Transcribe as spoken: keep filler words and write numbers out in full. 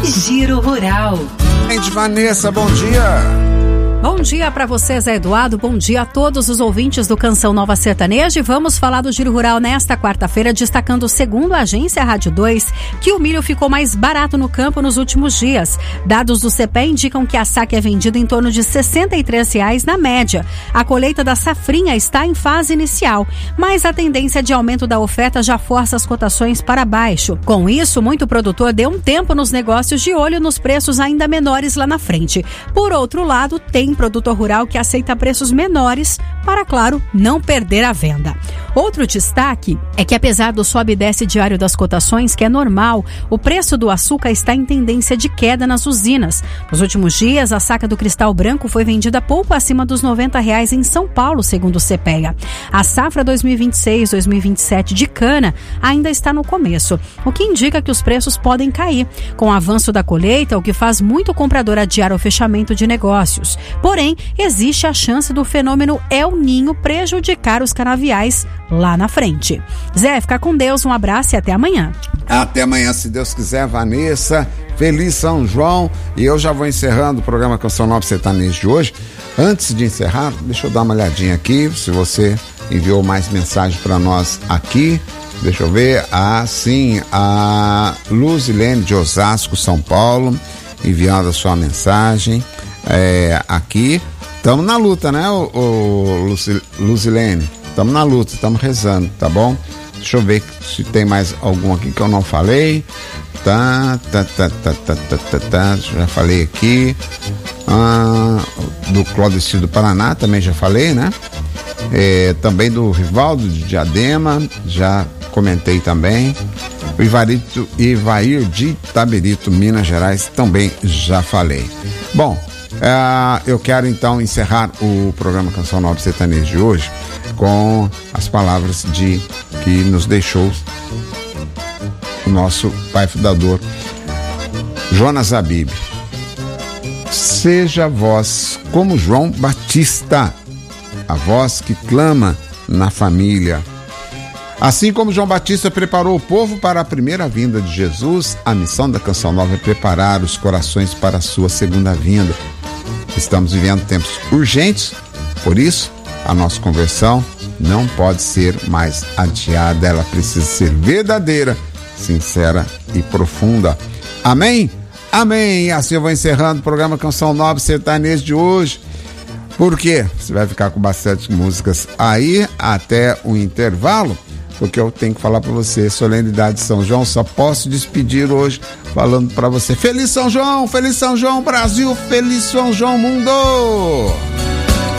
Giro Rural. Gente, Vanessa, bom dia. Bom dia para você, Zé Eduardo. Bom dia a todos os ouvintes do Canção Nova Sertaneja. E vamos falar do Giro Rural nesta quarta-feira, destacando, segundo a agência Rádio dois, que o milho ficou mais barato no campo nos últimos dias. Dados do C P E indicam que a saca é vendida em torno de sessenta e três reais na média. A colheita da safrinha está em fase inicial, mas a tendência de aumento da oferta já força as cotações para baixo. Com isso, muito produtor deu um tempo nos negócios de olho nos preços ainda menores lá na frente. Por outro lado, tem produtor rural que aceita preços menores para, claro, não perder a venda. Outro destaque é que, apesar do sobe e desce diário das cotações, que é normal, o preço do açúcar está em tendência de queda nas usinas. Nos últimos dias, a saca do cristal branco foi vendida pouco acima dos noventa reais em São Paulo, segundo o C P E A. A safra dois mil e vinte e seis dois mil e vinte e sete de cana ainda está no começo, o que indica que os preços podem cair. Com o avanço da colheita, o que faz muito comprador adiar o fechamento de negócios. Porém, existe a chance do fenômeno El Ninho prejudicar os canaviais lá na frente. Zé, fica com Deus, um abraço e até amanhã. Até amanhã, se Deus quiser, Vanessa. Feliz São João. E eu já vou encerrando o programa Canção Nova Sertaneja de hoje. Antes de encerrar, deixa eu dar uma olhadinha aqui, se você enviou mais mensagem para nós aqui. Deixa eu ver. Ah, sim, a Luzilene de Osasco, São Paulo, enviando a sua mensagem. É, aqui, estamos na luta, né, o, o Luzilene? Estamos na luta, estamos rezando, tá bom? Deixa eu ver se tem mais algum aqui que eu não falei. Tá, tá, tá, tá, tá, tá, tá, tá. Já falei aqui. Ah, do Clóvis do Paraná, também já falei, né? É, também do Rivaldo de Diadema, já comentei também. O Ivarito, Ivair de Itabirito, Minas Gerais, também já falei. Bom, Uh, eu quero então encerrar o programa Canção Nova Sertaneja de hoje com as palavras de que nos deixou o nosso pai fundador Jonas Abib. Seja vós como João Batista, a voz que clama na família. Assim como João Batista preparou o povo para a primeira vinda de Jesus, a missão da Canção Nova é preparar os corações para a sua segunda vinda. Estamos vivendo tempos urgentes, por isso a nossa conversão não pode ser mais adiada, ela precisa ser verdadeira, sincera e profunda. Amém? Amém! E assim eu vou encerrando o programa Canção Nova Sertaneja de hoje. Por quê? Você vai ficar com bastante músicas aí até o intervalo, porque eu tenho que falar para você, solenidade de São João, só posso despedir hoje falando para você, Feliz São João, Feliz São João Brasil, Feliz São João Mundo!